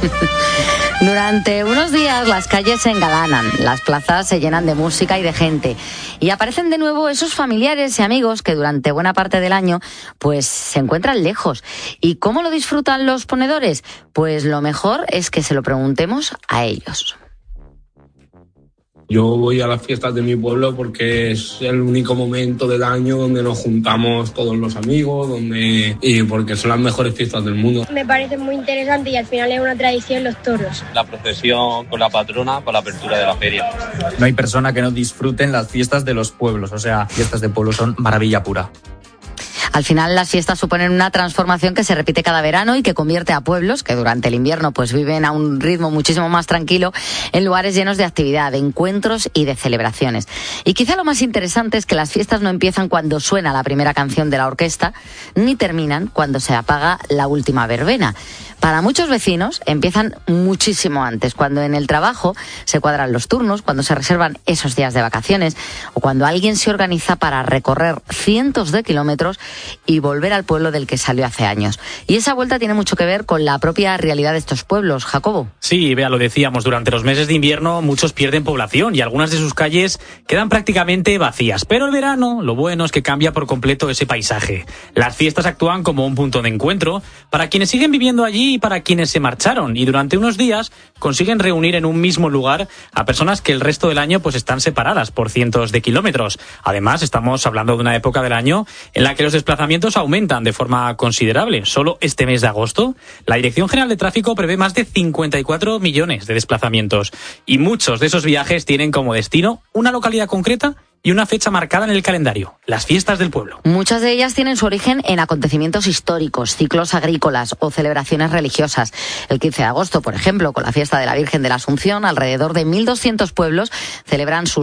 Durante unos días las calles se engalanan, las plazas se llenan de música y de gente y aparecen de nuevo esos familiares y amigos que durante buena parte del año pues se encuentran lejos. ¿Y cómo lo disfrutan los ponedores? Pues lo mejor es que se lo preguntemos a ellos. Yo voy a las fiestas de mi pueblo porque es el único momento del año donde nos juntamos todos los amigos, y porque son las mejores fiestas del mundo. Me parece muy interesante y al final es una tradición los toros. La procesión con la patrona para la apertura de la feria. No hay persona que no disfruten las fiestas de los pueblos, o sea, fiestas de pueblo son maravilla pura. Al final las fiestas suponen una transformación que se repite cada verano y que convierte a pueblos que durante el invierno pues viven a un ritmo muchísimo más tranquilo en lugares llenos de actividad, de encuentros y de celebraciones. Y quizá lo más interesante es que las fiestas no empiezan cuando suena la primera canción de la orquesta ni terminan cuando se apaga la última verbena. Para muchos vecinos empiezan muchísimo antes, cuando en el trabajo se cuadran los turnos, cuando se reservan esos días de vacaciones o cuando alguien se organiza para recorrer cientos de kilómetros y volver al pueblo del que salió hace años. Y esa vuelta tiene mucho que ver con la propia realidad de estos pueblos, Jacobo. Sí, Bea, lo decíamos, durante los meses de invierno muchos pierden población y algunas de sus calles quedan prácticamente vacías. Pero el verano, lo bueno es que cambia por completo ese paisaje. Las fiestas actúan como un punto de encuentro para quienes siguen viviendo allí y para quienes se marcharon, y durante unos días consiguen reunir en un mismo lugar a personas que el resto del año pues están separadas por cientos de kilómetros. Además, estamos hablando de una época del año en la que los desplazamientos aumentan de forma considerable. Solo este mes de agosto, la Dirección General de Tráfico prevé más de 54 millones de desplazamientos, y muchos de esos viajes tienen como destino una localidad concreta y una fecha marcada en el calendario, las fiestas del pueblo. Muchas de ellas tienen su origen en acontecimientos históricos, ciclos agrícolas o celebraciones religiosas. El 15 de agosto, por ejemplo, con la fiesta de la Virgen de la Asunción, alrededor de 1.200 pueblos celebran sus